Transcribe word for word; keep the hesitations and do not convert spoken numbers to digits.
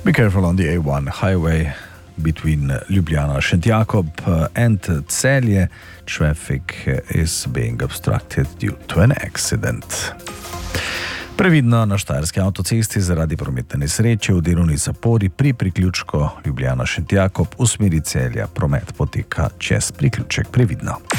Be careful on the A one highway between Ljubljana Šentjakob and Celje. Traffic is being obstructed due to an accident. Previdno na štajerski avtocesti zaradi prometne nesreče v delovni zapori pri priključku Ljubljana Šentjakob v smeri Celja promet poteka čez priključek. Previdno.